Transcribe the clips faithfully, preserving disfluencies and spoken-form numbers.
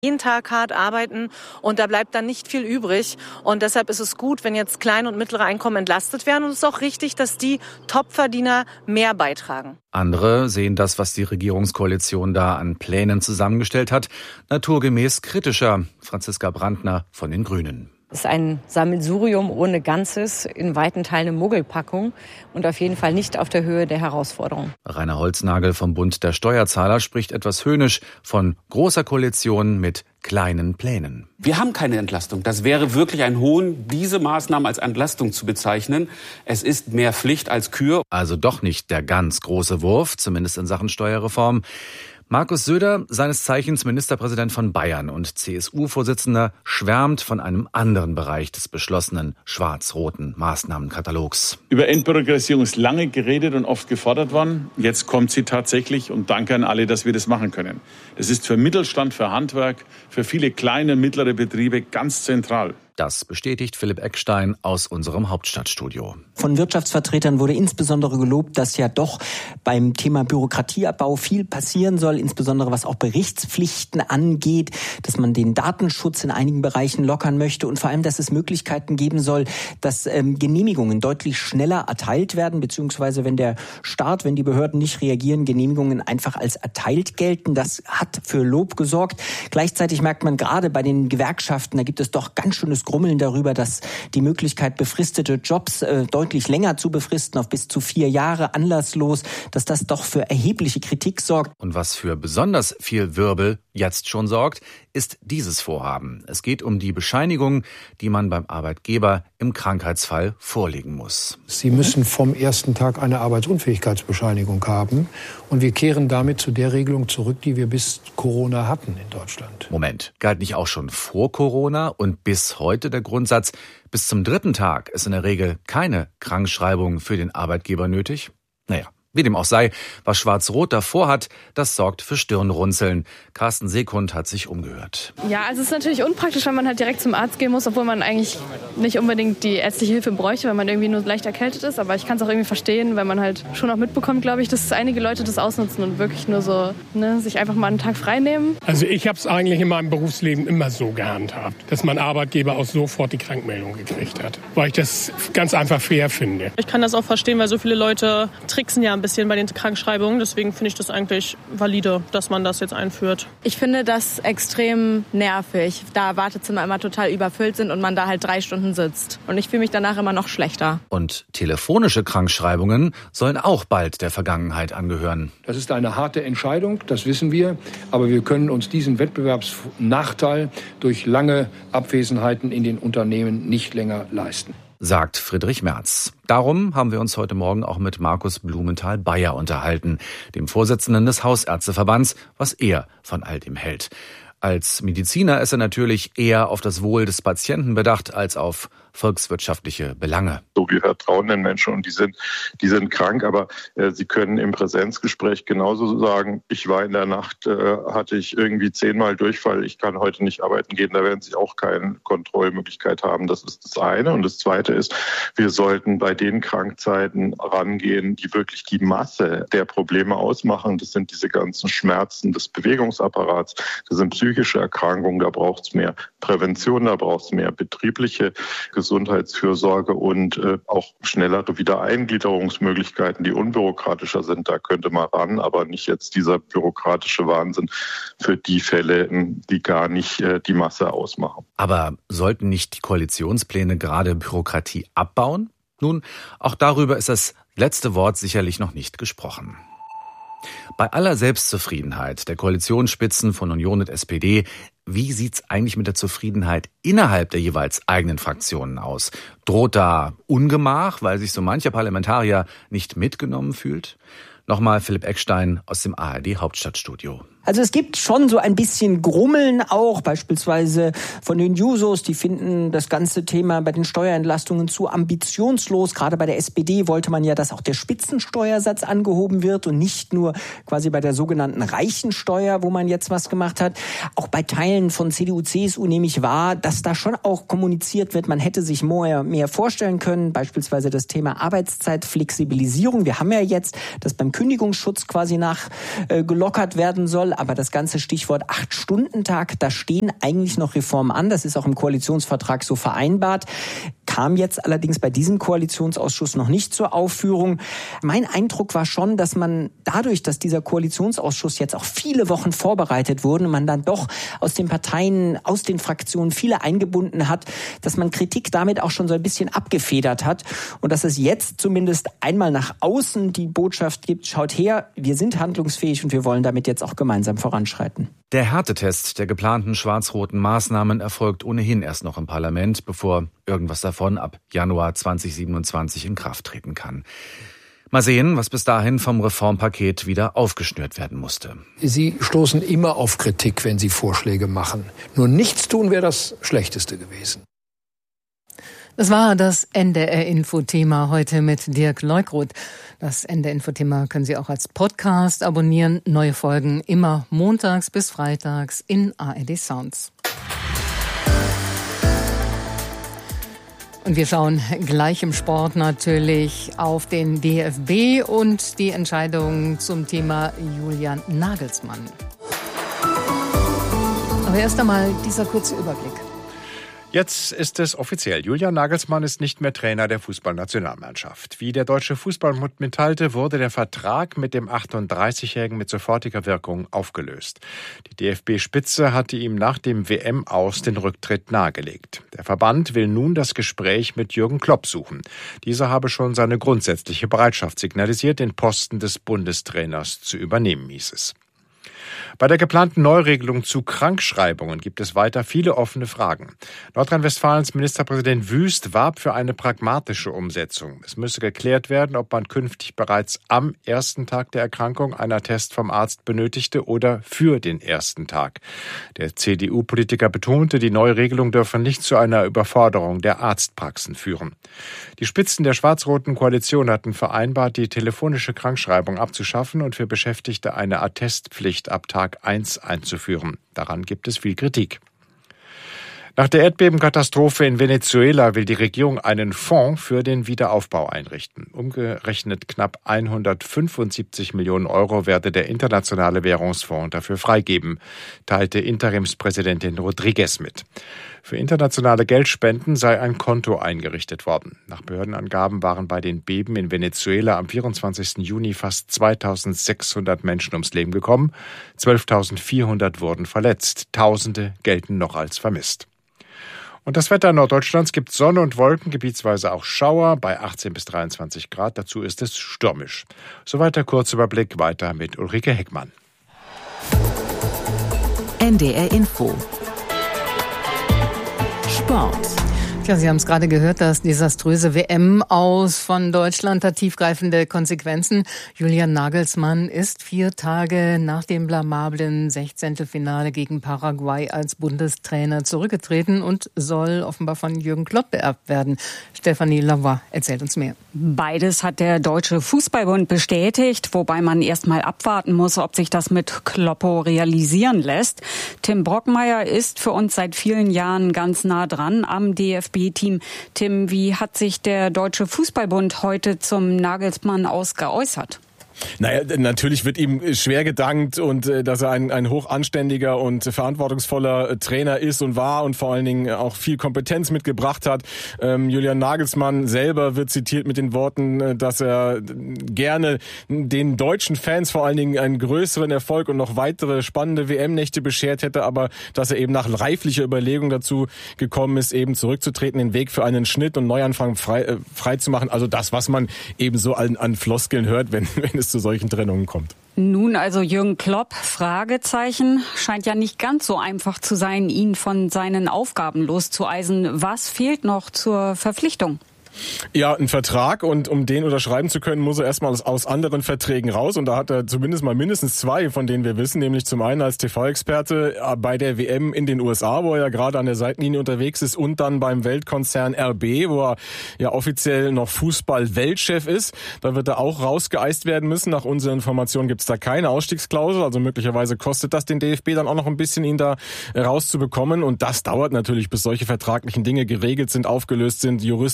jeden Tag hart arbeiten und da bleibt dann nicht viel übrig. Und deshalb ist es gut, wenn jetzt kleine und mittlere Einkommen entlastet werden. Und es ist auch richtig, dass die Topverdiener mehr beitragen. Andere sehen das, was die Regierungskoalition da an Plänen zusammengestellt hat, naturgemäß kritischer. Franziska Brandner von den Grünen. Es ist ein Sammelsurium ohne Ganzes, in weiten Teilen eine Mogelpackung und auf jeden Fall nicht auf der Höhe der Herausforderung. Rainer Holznagel vom Bund der Steuerzahler spricht etwas höhnisch von großer Koalition mit kleinen Plänen. Wir haben keine Entlastung. Das wäre wirklich ein Hohn, diese Maßnahmen als Entlastung zu bezeichnen. Es ist mehr Pflicht als Kür. Also doch nicht der ganz große Wurf, zumindest in Sachen Steuerreform. Markus Söder, seines Zeichens Ministerpräsident von Bayern und C S U-Vorsitzender, schwärmt von einem anderen Bereich des beschlossenen schwarz-roten Maßnahmenkatalogs. Über Entbürokratisierung ist lange geredet und oft gefordert worden. Jetzt kommt sie tatsächlich und danke an alle, dass wir das machen können. Das ist für Mittelstand, für Handwerk, für viele kleine und mittlere Betriebe ganz zentral. Das bestätigt Philipp Eckstein aus unserem Hauptstadtstudio. Von Wirtschaftsvertretern wurde insbesondere gelobt, dass ja doch beim Thema Bürokratieabbau viel passieren soll, insbesondere was auch Berichtspflichten angeht, dass man den Datenschutz in einigen Bereichen lockern möchte und vor allem, dass es Möglichkeiten geben soll, dass ähm, Genehmigungen deutlich schneller erteilt werden, beziehungsweise wenn der Staat, wenn die Behörden nicht reagieren, Genehmigungen einfach als erteilt gelten. Das hat für Lob gesorgt. Gleichzeitig merkt man gerade bei den Gewerkschaften, da gibt es doch ganz schönes Grummeln darüber, dass die Möglichkeit, befristete Jobs äh, deutlich länger zu befristen, auf bis zu vier Jahre anlasslos, dass das doch für erhebliche Kritik sorgt. Und was für besonders viel Wirbel jetzt schon sorgt, ist dieses Vorhaben. Es geht um die Bescheinigung, die man beim Arbeitgeber im Krankheitsfall vorlegen muss. Sie müssen vom ersten Tag eine Arbeitsunfähigkeitsbescheinigung haben. Und wir kehren damit zu der Regelung zurück, die wir bis Corona hatten in Deutschland. Moment, galt nicht auch schon vor Corona und bis heute der Grundsatz, bis zum dritten Tag ist in der Regel keine Krankschreibung für den Arbeitgeber nötig? Naja. Wie dem auch sei, was Schwarz-Rot davor hat, das sorgt für Stirnrunzeln. Carsten Sekund hat sich umgehört. Ja, also es ist natürlich unpraktisch, wenn man halt direkt zum Arzt gehen muss, obwohl man eigentlich nicht unbedingt die ärztliche Hilfe bräuchte, wenn man irgendwie nur leicht erkältet ist. Aber ich kann es auch irgendwie verstehen, weil man halt schon auch mitbekommt, glaube ich, dass einige Leute das ausnutzen und wirklich nur so ne, sich einfach mal einen Tag frei nehmen. Also ich habe es eigentlich in meinem Berufsleben immer so gehandhabt, dass mein Arbeitgeber auch sofort die Krankmeldung gekriegt hat, weil ich das ganz einfach fair finde. Ich kann das auch verstehen, weil so viele Leute tricksen ja ein bisschen bei den Krankschreibungen. Deswegen finde ich das eigentlich valide, dass man das jetzt einführt. Ich finde das extrem nervig, da Wartezimmer immer total überfüllt sind und man da halt drei Stunden sitzt. Und ich fühle mich danach immer noch schlechter. Und telefonische Krankschreibungen sollen auch bald der Vergangenheit angehören. Das ist eine harte Entscheidung, das wissen wir. Aber wir können uns diesen Wettbewerbsnachteil durch lange Abwesenheiten in den Unternehmen nicht länger leisten, sagt Friedrich Merz. Darum haben wir uns heute Morgen auch mit Markus Blumenthal-Beyer unterhalten, dem Vorsitzenden des Hausärzteverbands, was er von all dem hält. Als Mediziner ist er natürlich eher auf das Wohl des Patienten bedacht als auf volkswirtschaftliche Belange. So, wir vertrauen den Menschen und die sind, die sind krank, aber äh, sie können im Präsenzgespräch genauso sagen, ich war in der Nacht, äh, hatte ich irgendwie zehnmal Durchfall, ich kann heute nicht arbeiten gehen, da werden sie auch keine Kontrollmöglichkeit haben. Das ist das eine. Und das zweite ist, wir sollten bei den Krankzeiten rangehen, die wirklich die Masse der Probleme ausmachen. Das sind diese ganzen Schmerzen des Bewegungsapparats, das sind psychische Erkrankungen, da braucht es mehr Prävention, da braucht es mehr betriebliche Gesundheitsfürsorge und äh, auch schnellere Wiedereingliederungsmöglichkeiten, die unbürokratischer sind. Da könnte man ran, aber nicht jetzt dieser bürokratische Wahnsinn für die Fälle, die gar nicht äh, die Masse ausmachen. Aber sollten nicht die Koalitionspläne gerade Bürokratie abbauen? Nun, auch darüber ist das letzte Wort sicherlich noch nicht gesprochen. Bei aller Selbstzufriedenheit der Koalitionsspitzen von Union und S P D, wie sieht's eigentlich mit der Zufriedenheit innerhalb der jeweils eigenen Fraktionen aus? Droht da Ungemach, weil sich so mancher Parlamentarier nicht mitgenommen fühlt? Nochmal Philipp Eckstein aus dem A R D Hauptstadtstudio. Also es gibt schon so ein bisschen Grummeln auch, beispielsweise von den Jusos, die finden das ganze Thema bei den Steuerentlastungen zu ambitionslos. Gerade bei der S P D wollte man ja, dass auch der Spitzensteuersatz angehoben wird und nicht nur quasi bei der sogenannten Reichensteuer, wo man jetzt was gemacht hat. Auch bei Teilen von C D U, C S U nehme ich wahr, dass da schon auch kommuniziert wird, man hätte sich mehr, mehr vorstellen können, beispielsweise das Thema Arbeitszeitflexibilisierung. Wir haben ja jetzt, dass beim Kündigungsschutz quasi nach äh, gelockert werden soll. soll. Aber das ganze Stichwort Acht-Stunden-Tag, da stehen eigentlich noch Reformen an. Das ist auch im Koalitionsvertrag so vereinbart. Kam jetzt allerdings bei diesem Koalitionsausschuss noch nicht zur Aufführung. Mein Eindruck war schon, dass man dadurch, dass dieser Koalitionsausschuss jetzt auch viele Wochen vorbereitet wurde und man dann doch aus den Parteien, aus den Fraktionen viele eingebunden hat, dass man Kritik damit auch schon so ein bisschen abgefedert hat und dass es jetzt zumindest einmal nach außen die Botschaft gibt, schaut her, wir sind handlungsfähig und wir wollen damit jetzt auch gemeinsam voranschreiten. Der Härtetest der geplanten schwarz-roten Maßnahmen erfolgt ohnehin erst noch im Parlament, bevor irgendwas davon ab Januar zweitausendsiebenundzwanzig in Kraft treten kann. Mal sehen, was bis dahin vom Reformpaket wieder aufgeschnürt werden musste. Sie stoßen immer auf Kritik, wenn Sie Vorschläge machen. Nur nichts tun wäre das Schlechteste gewesen. Das war das N D R-Info-Thema heute mit Dirk Leukroth. Das N D R-Info-Thema können Sie auch als Podcast abonnieren. Neue Folgen immer montags bis freitags in A R D Sounds. Und wir schauen gleich im Sport natürlich auf den D F B und die Entscheidung zum Thema Julian Nagelsmann. Aber erst einmal dieser kurze Überblick. Jetzt ist es offiziell. Julian Nagelsmann ist nicht mehr Trainer der Fußballnationalmannschaft. Wie der Deutsche Fußballbund mitteilte, wurde der Vertrag mit dem achtunddreißigjährigen mit sofortiger Wirkung aufgelöst. Die D F B-Spitze hatte ihm nach dem W M-Aus den Rücktritt nahegelegt. Der Verband will nun das Gespräch mit Jürgen Klopp suchen. Dieser habe schon seine grundsätzliche Bereitschaft signalisiert, den Posten des Bundestrainers zu übernehmen, hieß es. Bei der geplanten Neuregelung zu Krankschreibungen gibt es weiter viele offene Fragen. Nordrhein-Westfalens Ministerpräsident Wüst warb für eine pragmatische Umsetzung. Es müsse geklärt werden, ob man künftig bereits am ersten Tag der Erkrankung einen Attest vom Arzt benötigte oder für den ersten Tag. Der C D U-Politiker betonte, die Neuregelung dürfe nicht zu einer Überforderung der Arztpraxen führen. Die Spitzen der schwarz-roten Koalition hatten vereinbart, die telefonische Krankschreibung abzuschaffen und für Beschäftigte eine Attestpflicht ab Tag eins einzuführen. Daran gibt es viel Kritik. Nach der Erdbebenkatastrophe in Venezuela will die Regierung einen Fonds für den Wiederaufbau einrichten. Umgerechnet knapp hundertfünfundsiebzig Millionen Euro werde der Internationale Währungsfonds dafür freigeben, teilte Interimspräsidentin Rodriguez mit. Für internationale Geldspenden sei ein Konto eingerichtet worden. Nach Behördenangaben waren bei den Beben in Venezuela am vierundzwanzigsten Juni fast zweitausendsechshundert Menschen ums Leben gekommen. zwölftausendvierhundert wurden verletzt. Tausende gelten noch als vermisst. Und das Wetter Norddeutschlands gibt Sonne und Wolken, gebietsweise auch Schauer bei achtzehn bis dreiundzwanzig Grad. Dazu ist es stürmisch. Soweit der Kurzüberblick, weiter mit Ulrike Heckmann. N D R Info. Sport. Tja, Sie haben es gerade gehört, das desaströse W M-Aus von Deutschland hat tiefgreifende Konsequenzen. Julian Nagelsmann ist vier Tage nach dem blamablen Sechzehntelfinale gegen Paraguay als Bundestrainer zurückgetreten und soll offenbar von Jürgen Klopp beerbt werden. Stefanie Lavoie erzählt uns mehr. Beides hat der Deutsche Fußballbund bestätigt, wobei man erst mal abwarten muss, ob sich das mit Kloppo realisieren lässt. Tim Brockmeier ist für uns seit vielen Jahren ganz nah dran am D F B-Team. Tim, wie hat sich der Deutsche Fußballbund heute zum Nagelsmann aus geäußert? Naja, natürlich wird ihm schwer gedankt und äh, dass er ein, ein hochanständiger und verantwortungsvoller äh, Trainer ist und war und vor allen Dingen auch viel Kompetenz mitgebracht hat. Ähm, Julian Nagelsmann selber wird zitiert mit den Worten, äh, dass er gerne den deutschen Fans vor allen Dingen einen größeren Erfolg und noch weitere spannende W M-Nächte beschert hätte, aber dass er eben nach reiflicher Überlegung dazu gekommen ist, eben zurückzutreten, den Weg für einen Schnitt und Neuanfang frei, äh, frei zu machen. Also das, was man eben so an, an Floskeln hört, wenn, wenn es zu solchen Trennungen kommt. Nun also Jürgen Klopp, Fragezeichen, scheint ja nicht ganz so einfach zu sein, ihn von seinen Aufgaben loszueisen. Was fehlt noch zur Verpflichtung? Ja, ein Vertrag, und um den unterschreiben zu können, muss er erstmal aus, aus anderen Verträgen raus, und da hat er zumindest mal mindestens zwei, von denen wir wissen, nämlich zum einen als T V-Experte bei der W M in den U S A, wo er ja gerade an der Seitenlinie unterwegs ist, und dann beim Weltkonzern R B, wo er ja offiziell noch Fußball-Weltchef ist. Da wird er auch rausgeeist werden müssen. Nach unseren Informationen gibt es da keine Ausstiegsklausel, also möglicherweise kostet das den D F B dann auch noch ein bisschen, ihn da rauszubekommen, und das dauert natürlich, bis solche vertraglichen Dinge geregelt sind, aufgelöst sind, juristisch von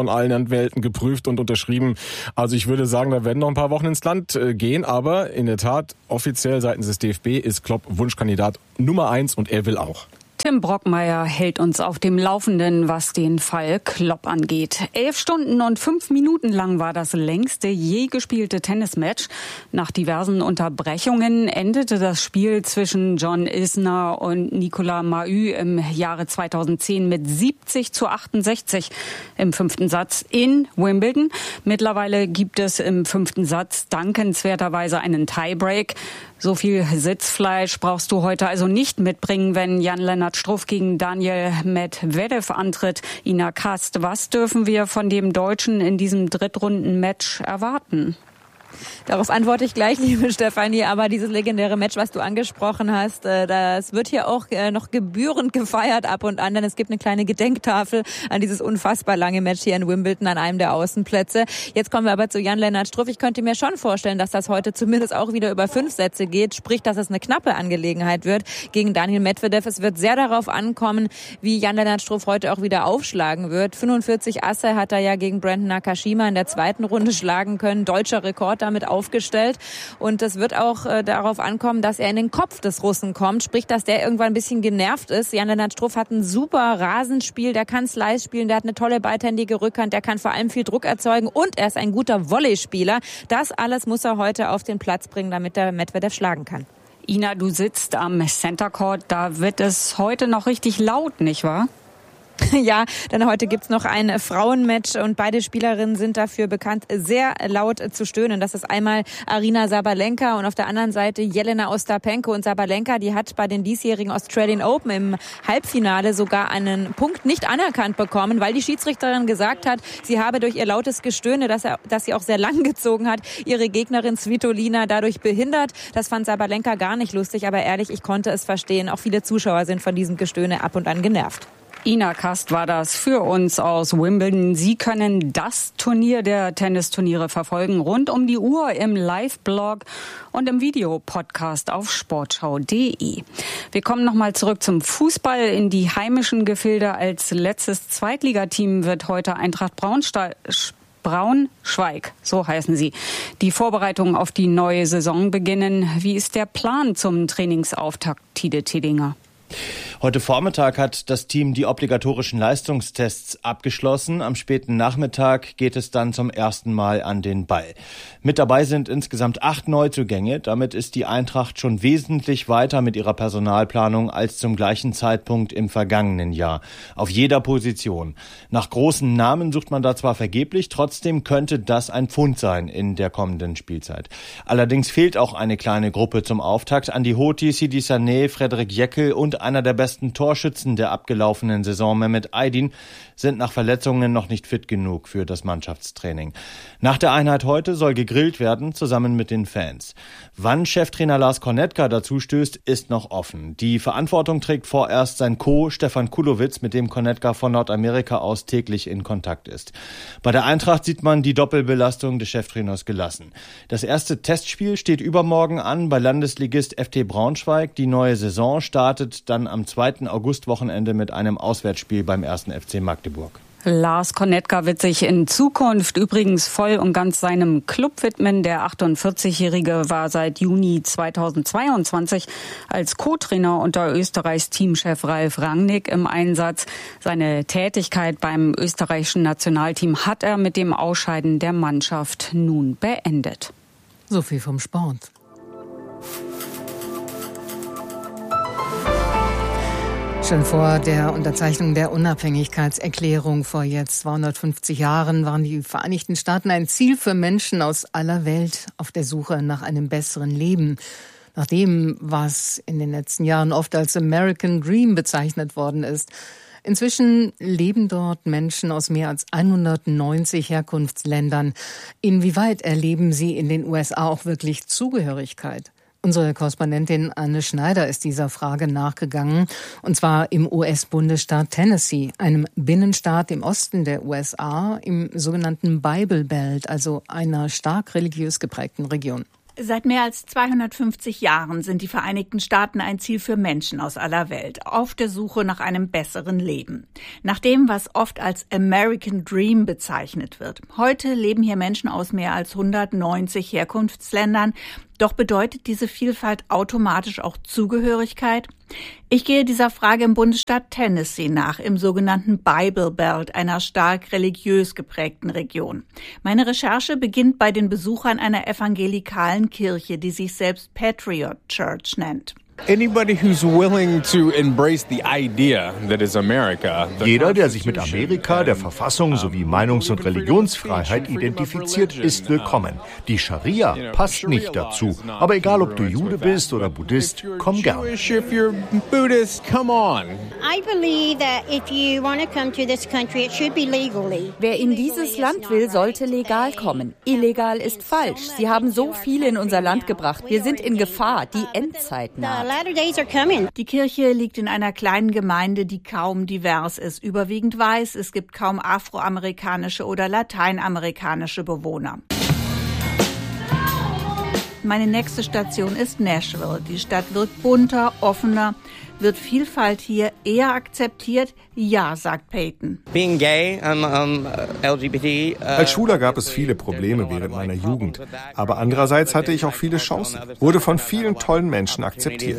von allen Anwälten geprüft und unterschrieben. Also ich würde sagen, da werden noch ein paar Wochen ins Land äh, gehen. Aber in der Tat, offiziell seitens des D F B ist Klopp Wunschkandidat Nummer eins und er will auch. Tim Brockmeier hält uns auf dem Laufenden, was den Fall Klopp angeht. Elf Stunden und fünf Minuten lang war das längste je gespielte Tennismatch. Nach diversen Unterbrechungen endete das Spiel zwischen John Isner und Nicolas Mahut im Jahre zweitausendzehn mit siebzig zu achtundsechzig im fünften Satz in Wimbledon. Mittlerweile gibt es im fünften Satz dankenswerterweise einen Tiebreak. So viel Sitzfleisch brauchst du heute also nicht mitbringen, wenn Jan-Lennart Struff gegen Daniel Medvedev antritt. Ina Kast, was dürfen wir von dem Deutschen in diesem Drittrunden-Match erwarten? Darauf antworte ich gleich, liebe Stefanie, aber dieses legendäre Match, was du angesprochen hast, das wird hier auch noch gebührend gefeiert ab und an, denn es gibt eine kleine Gedenktafel an dieses unfassbar lange Match hier in Wimbledon an einem der Außenplätze. Jetzt kommen wir aber zu Jan-Lennart Struff. Ich könnte mir schon vorstellen, dass das heute zumindest auch wieder über fünf Sätze geht, sprich, dass es eine knappe Angelegenheit wird gegen Daniel Medvedev. Es wird sehr darauf ankommen, wie Jan-Lennart Struff heute auch wieder aufschlagen wird. fünfundvierzig Asse hat er ja gegen Brandon Nakashima in der zweiten Runde schlagen können. Deutscher Rekord damit aufgestellt. Und es wird auch äh, darauf ankommen, dass er in den Kopf des Russen kommt. Sprich, dass der irgendwann ein bisschen genervt ist. Jan-Lennart Struff hat ein super Rasenspiel. Der kann Slice spielen. Der hat eine tolle beidhändige Rückhand. Der kann vor allem viel Druck erzeugen. Und er ist ein guter Volleyspieler. Das alles muss er heute auf den Platz bringen, damit er Medvedev schlagen kann. Ina, du sitzt am Center Court. Da wird es heute noch richtig laut, nicht wahr? Ja, denn heute gibt's noch ein Frauenmatch und beide Spielerinnen sind dafür bekannt, sehr laut zu stöhnen. Das ist einmal Aryna Sabalenka und auf der anderen Seite Jelena Ostapenko. Und Sabalenka, die hat bei den diesjährigen Australian Open im Halbfinale sogar einen Punkt nicht anerkannt bekommen, weil die Schiedsrichterin gesagt hat, sie habe durch ihr lautes Gestöhne, das, er, das sie auch sehr lang gezogen hat, ihre Gegnerin Svitolina dadurch behindert. Das fand Sabalenka gar nicht lustig, aber ehrlich, ich konnte es verstehen. Auch viele Zuschauer sind von diesem Gestöhne ab und an genervt. Ina Kast war das für uns aus Wimbledon. Sie können das Turnier der Tennisturniere verfolgen rund um die Uhr im Live-Blog und im Videopodcast auf sportschau punkt de. Wir kommen nochmal zurück zum Fußball in die heimischen Gefilde. Als letztes Zweitligateam wird heute Eintracht Braunschweig Braunschweig, so heißen sie, die Vorbereitungen auf die neue Saison beginnen. Wie ist der Plan zum Trainingsauftakt, Tide Tedinger? Heute Vormittag hat das Team die obligatorischen Leistungstests abgeschlossen. Am späten Nachmittag geht es dann zum ersten Mal an den Ball. Mit dabei sind insgesamt acht Neuzugänge. Damit ist die Eintracht schon wesentlich weiter mit ihrer Personalplanung als zum gleichen Zeitpunkt im vergangenen Jahr. Auf jeder Position. Nach großen Namen sucht man da zwar vergeblich, trotzdem könnte das ein Pfund sein in der kommenden Spielzeit. Allerdings fehlt auch eine kleine Gruppe zum Auftakt. Andi Hoti, Sidi Sané, Frederik Jeckel und einer der besten Torschützen der abgelaufenen Saison, Mehmet Aydin, sind nach Verletzungen noch nicht fit genug für das Mannschaftstraining. Nach der Einheit heute soll gegrillt werden, zusammen mit den Fans. Wann Cheftrainer Lars Kornetka dazu stößt, ist noch offen. Die Verantwortung trägt vorerst sein Co. Stefan Kulowitz, mit dem Kornetka von Nordamerika aus täglich in Kontakt ist. Bei der Eintracht sieht man die Doppelbelastung des Cheftrainers gelassen. Das erste Testspiel steht übermorgen an bei Landesligist F T Braunschweig. Die neue Saison startet dann am zweiten Augustwochenende mit einem Auswärtsspiel beim ersten F C Magdeburg. Lars Kornetka wird sich in Zukunft übrigens voll und ganz seinem Club widmen. Der achtundvierzigjährige war seit Juni zweitausendzweiundzwanzig als Co-Trainer unter Österreichs Teamchef Ralf Rangnick im Einsatz. Seine Tätigkeit beim österreichischen Nationalteam hat er mit dem Ausscheiden der Mannschaft nun beendet. So viel vom Sport. Schon vor der Unterzeichnung der Unabhängigkeitserklärung vor jetzt zweihundertfünfzig Jahren waren die Vereinigten Staaten ein Ziel für Menschen aus aller Welt auf der Suche nach einem besseren Leben. Nach dem, was in den letzten Jahren oft als American Dream bezeichnet worden ist. Inzwischen leben dort Menschen aus mehr als hundertneunzig Herkunftsländern. Inwieweit erleben sie in den U S A auch wirklich Zugehörigkeit? Unsere Korrespondentin Anne Schneider ist dieser Frage nachgegangen, und zwar im U S-Bundesstaat Tennessee, einem Binnenstaat im Osten der U S A, im sogenannten Bible Belt, also einer stark religiös geprägten Region. Seit mehr als zweihundertfünfzig Jahren sind die Vereinigten Staaten ein Ziel für Menschen aus aller Welt, auf der Suche nach einem besseren Leben. Nach dem, was oft als American Dream bezeichnet wird. Heute leben hier Menschen aus mehr als hundertneunzig Herkunftsländern. Doch bedeutet diese Vielfalt automatisch auch Zugehörigkeit? Ich gehe dieser Frage im Bundesstaat Tennessee nach, im sogenannten Bible Belt, einer stark religiös geprägten Region. Meine Recherche beginnt bei den Besuchern einer evangelikalen Kirche, die sich selbst Patriot Church nennt. Anybody who's willing to embrace the idea that is America. Jeder, der sich mit Amerika, der Verfassung sowie Meinungs- und Religionsfreiheit identifiziert, ist willkommen. Die Scharia passt nicht dazu. Aber egal, ob du Jude bist oder Buddhist, komm gern. Wer in dieses Land will, sollte legal kommen. Illegal ist falsch. Sie haben so viele in unser Land gebracht. Wir sind in Gefahr. Die Endzeit naht. Die Kirche liegt in einer kleinen Gemeinde, die kaum divers ist, überwiegend weiß. Es gibt kaum afroamerikanische oder lateinamerikanische Bewohner. Meine nächste Station ist Nashville. Die Stadt wirkt bunter, offener. Wird Vielfalt hier eher akzeptiert? Ja, sagt Peyton. Being gay, I'm, um, L G B T. Uh, Als Schwuler gab es viele Probleme während meiner Jugend. Aber andererseits hatte ich auch viele Chancen. Wurde von vielen tollen Menschen akzeptiert.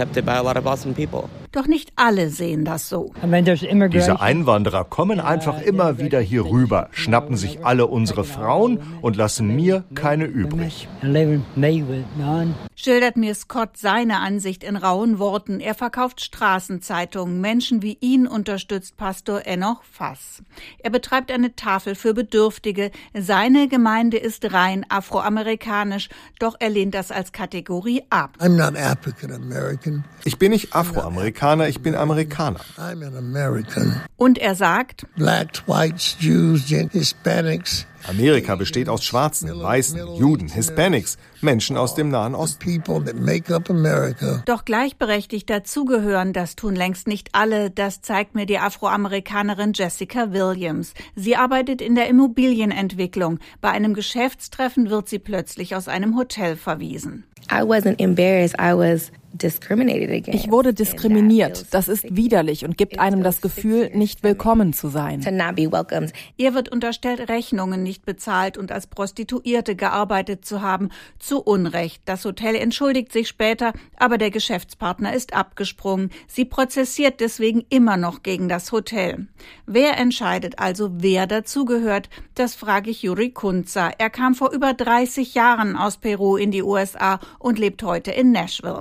Doch nicht alle sehen das so. Diese Einwanderer kommen einfach immer wieder hier rüber, schnappen sich alle unsere Frauen und lassen mir keine übrig. Schildert mir Scott seine Ansicht in rauen Worten. Er verkauft Straßenzeitungen. Menschen wie ihn unterstützt Pastor Enoch Fass. Er betreibt eine Tafel für Bedürftige. Seine Gemeinde ist rein afroamerikanisch, doch er lehnt das als Kategorie ab. I'm not African American. Ich bin nicht Afroamerikaner, ich bin Amerikaner. I'm an American. Und er sagt, Blacks, Whites, Jews, Hispanics. Amerika besteht aus Schwarzen, Weißen, Juden, Hispanics, Menschen aus dem Nahen Osten. Doch gleichberechtigt dazugehören, das tun längst nicht alle. Das zeigt mir die Afroamerikanerin Jessica Williams. Sie arbeitet in der Immobilienentwicklung. Bei einem Geschäftstreffen wird sie plötzlich aus einem Hotel verwiesen. I wasn't embarrassed, I was discriminated against. Ich wurde diskriminiert. Das ist widerlich und gibt einem das Gefühl, nicht willkommen zu sein. To not be welcomed. Ihr wird unterstellt, Rechnungen nicht bezahlt und als Prostituierte gearbeitet zu haben. Zu Unrecht. Das Hotel entschuldigt sich später, aber der Geschäftspartner ist abgesprungen. Sie prozessiert deswegen immer noch gegen das Hotel. Wer entscheidet also, wer dazugehört? Das frage ich Yuri Kunza. Er kam vor über dreißig Jahren aus Peru in die U S A und lebt heute in Nashville.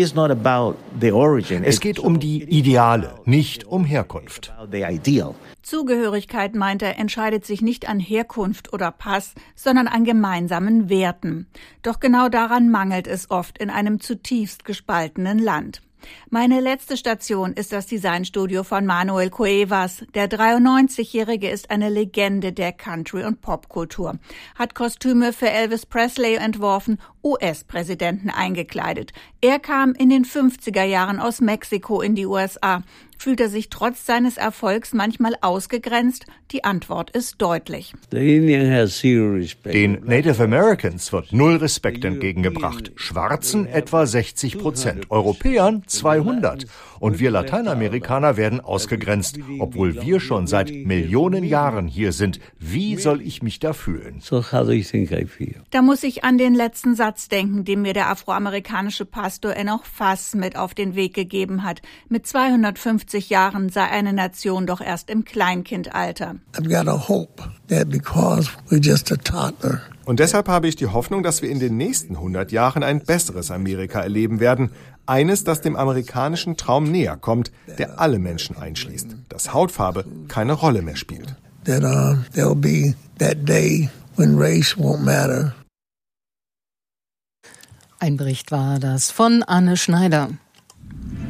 Es geht um die Ideale, nicht um Herkunft. Zugehörigkeit, meint er, entscheidet sich nicht an Herkunft oder Pass, sondern an gemeinsamen Werten. Doch genau daran mangelt es oft in einem zutiefst gespaltenen Land. Meine letzte Station ist das Designstudio von Manuel Cuevas. Der dreiundneunzigjährige ist eine Legende der Country- und Popkultur. Hat Kostüme für Elvis Presley entworfen, U S-Präsidenten eingekleidet. Er kam in den fünfziger Jahren aus Mexiko in die U S A. Fühlt er sich trotz seines Erfolgs manchmal ausgegrenzt? Die Antwort ist deutlich. Den Native Americans wird null Respekt entgegengebracht. Schwarzen etwa sechzig Prozent, Europäern zweihundert. Und wir Lateinamerikaner werden ausgegrenzt, obwohl wir schon seit Millionen Jahren hier sind. Wie soll ich mich da fühlen? Da muss ich an den letzten Satz denken, den mir der afroamerikanische Pastor Enoch Fass mit auf den Weg gegeben hat. Mit zweihundertfünfzig Jahren sei eine Nation doch erst im Kleinkindalter. Und deshalb habe ich die Hoffnung, dass wir in den nächsten hundert Jahren ein besseres Amerika erleben werden. Eines, das dem amerikanischen Traum näher kommt, der alle Menschen einschließt. Dass Hautfarbe keine Rolle mehr spielt. That, uh, there'll be that day when race won't matter. Ein Bericht war das von Anne Schneider.